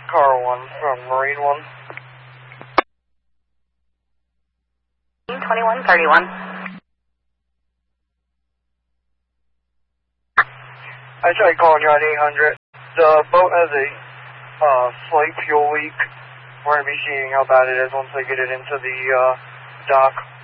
Car 1 from Marine 1. 2131. I tried calling you at 800. The boat has a slight fuel leak. We're going to be seeing how bad it is once I get it into the dock.